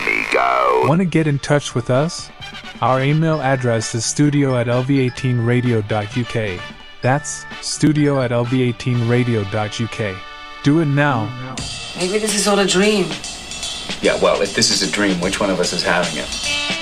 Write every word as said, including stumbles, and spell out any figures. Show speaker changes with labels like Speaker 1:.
Speaker 1: me go.
Speaker 2: Want to get in touch with us? Our email address is studio at l v eighteen radio dot u k. That's studio at l v eighteen radio dot u k. Do it now.
Speaker 3: Maybe this is all a dream.
Speaker 4: Yeah, well, if this is a dream, which one of us is having it?